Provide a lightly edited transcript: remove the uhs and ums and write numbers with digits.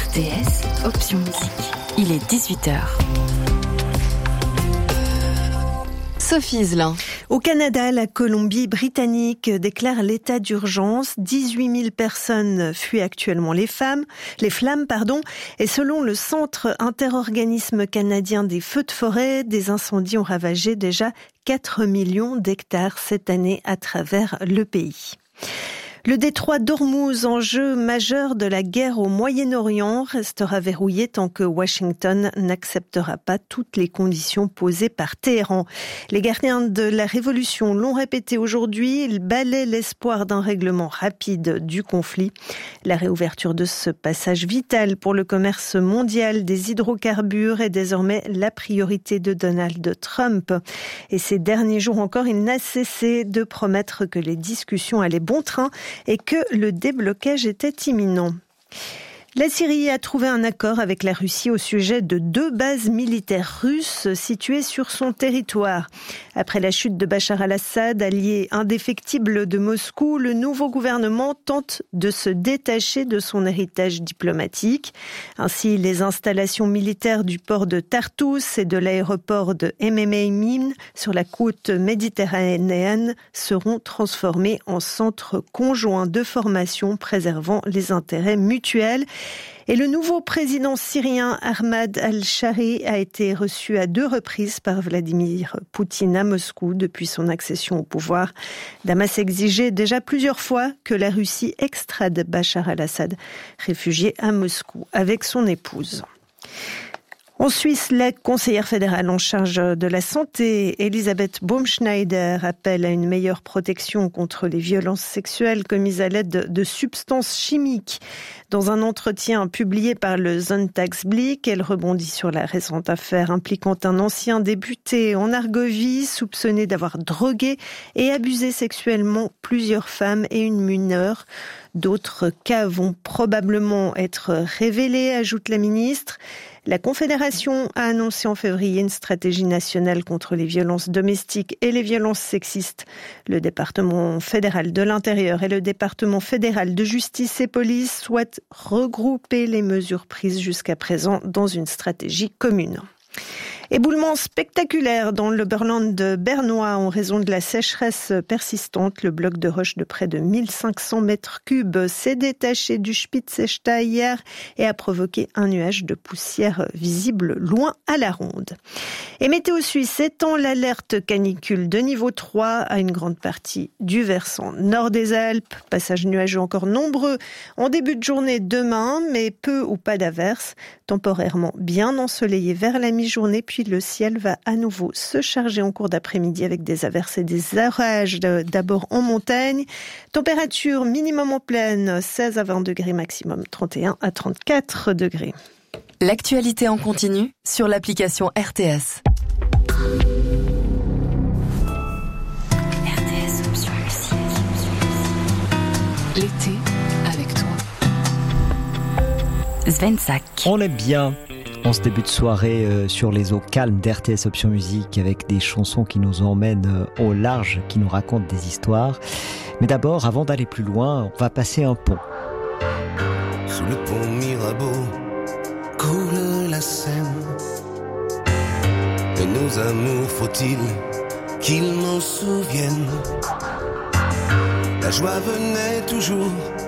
RTS, option musique. Il est 18h. Sophie Zelin. Au Canada, la Colombie-Britannique déclare l'état d'urgence. 18 000 personnes fuient actuellement les flammes. Et selon le Centre interorganisme canadien des feux de forêt, des incendies ont ravagé déjà 4 millions d'hectares cette année à travers le pays. Le détroit d'Ormuz, enjeu majeur de la guerre au Moyen-Orient, restera verrouillé tant que Washington n'acceptera pas toutes les conditions posées par Téhéran. Les gardiens de la révolution l'ont répété aujourd'hui, ils balaient l'espoir d'un règlement rapide du conflit. La réouverture de ce passage vital pour le commerce mondial des hydrocarbures est désormais la priorité de Donald Trump. Et ces derniers jours encore, il n'a cessé de promettre que les discussions allaient bon train et que le déblocage était imminent. La Syrie a trouvé un accord avec la Russie au sujet de 2 bases militaires russes situées sur son territoire. Après la chute de Bachar al-Assad, allié indéfectible de Moscou, le nouveau gouvernement tente de se détacher de son héritage diplomatique. Ainsi, les installations militaires du port de Tartous et de l'aéroport de Mmeimim sur la côte méditerranéenne seront transformées en centres conjoints de formation préservant les intérêts mutuels. Et le nouveau président syrien Ahmad al-Shari a été reçu à 2 reprises par Vladimir Poutine à Moscou depuis son accession au pouvoir. Damas exigeait déjà plusieurs fois que la Russie extrade Bachar al-Assad, réfugié à Moscou avec son épouse. En Suisse, la conseillère fédérale en charge de la santé, Elisabeth Baumschneider, appelle à une meilleure protection contre les violences sexuelles commises à l'aide de substances chimiques. Dans un entretien publié par le Sonntagsblick, elle rebondit sur la récente affaire impliquant un ancien député en Argovie, soupçonné d'avoir drogué et abusé sexuellement plusieurs femmes et une mineure. D'autres cas vont probablement être révélés, ajoute la ministre. La Confédération a annoncé en février une stratégie nationale contre les violences domestiques et les violences sexistes. Le département fédéral de l'Intérieur et le département fédéral de justice et police souhaitent regrouper les mesures prises jusqu'à présent dans une stratégie commune. Éboulement spectaculaire dans l'Oberland bernois en raison de la sécheresse persistante. Le bloc de roche de près de 1500 mètres cubes s'est détaché du Spitzechta hier et a provoqué un nuage de poussière visible loin à la ronde. Et Météo Suisse étend l'alerte canicule de niveau 3 à une grande partie du versant nord des Alpes. Passage nuageux encore nombreux en début de journée demain, mais peu ou pas d'averses. Temporairement bien ensoleillé vers la mi-journée, puis le ciel va à nouveau se charger en cours d'après-midi avec des averses et des orages d'abord en montagne. Température minimum en plaine, 16 à 20 degrés, maximum 31 à 34 degrés. L'actualité en continu sur l'application RTS. RTS option musique. L'été avec toi. Svensak. On est bien en ce début de soirée sur les eaux calmes d'RTS Option Musique avec des chansons qui nous emmènent au large, qui nous racontent des histoires. Mais d'abord, avant d'aller plus loin, on va passer un pont. Sous le pont Mirabeau coule la Seine. Et nos amours, faut-il qu'ils m'en souviennent? La joie venait toujours